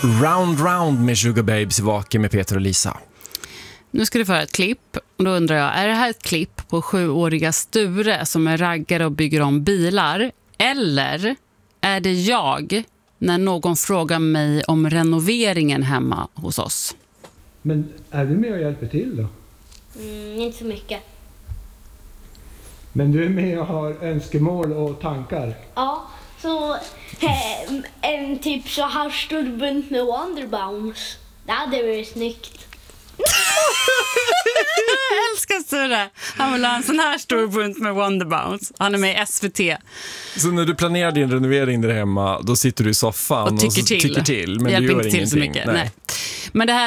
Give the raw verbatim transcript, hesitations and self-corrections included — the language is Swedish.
Round Round med Sugar Babes i Vaken med Peter och Lisa. Nu ska du få ett klipp. Och då undrar jag, är det här ett klipp på sjuåriga Sture som är raggare och bygger om bilar? Eller är det jag när någon frågar mig om renoveringen hemma hos oss? Men är du med och hjälper till då? Mm, inte så mycket. Men du är med och har önskemål och tankar? Ja, så eh, en typ så här stor bunt med Wonderbounce. Det hade varit snyggt. Jag älskar Sture. Han vill ha en sån här stor bunt med Wonderbounce. Han är med i S V T. Så när du planerar din renovering där hemma, då sitter du i soffan Och tycker och så till. tycker till men Hjälper du gör inte till ingenting. så mycket. Nej. Nej. Men det här